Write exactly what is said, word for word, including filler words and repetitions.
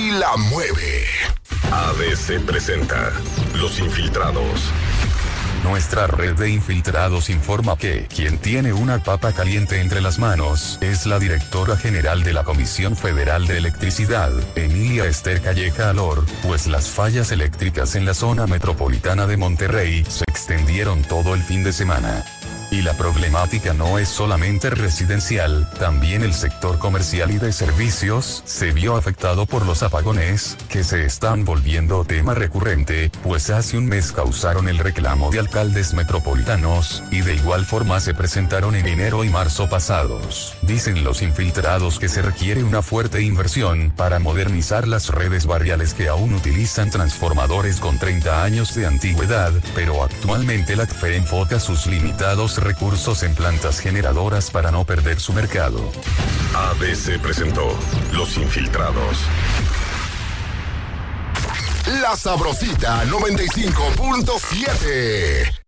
y la mueve. A B C presenta Los Infiltrados. Nuestra red de infiltrados informa que quien tiene una papa caliente entre las manos es la directora general de la Comisión Federal de Electricidad, Emilia Esther Calleja Alor, pues las fallas eléctricas en la zona metropolitana de Monterrey se extendieron todo el fin de semana. Y la problemática no es solamente residencial, también el sector comercial y de servicios se vio afectado por los apagones, que se están volviendo tema recurrente, pues hace un mes causaron el reclamo de alcaldes metropolitanos, y de igual forma se presentaron en enero y marzo pasados. Dicen los infiltrados que se requiere una fuerte inversión para modernizar las redes barriales que aún utilizan transformadores con treinta años de antigüedad, pero actualmente la C F E enfoca sus limitados recursos en plantas generadoras para no perder su mercado. A B C presentó Los Infiltrados. La Sabrosita noventa y cinco punto siete.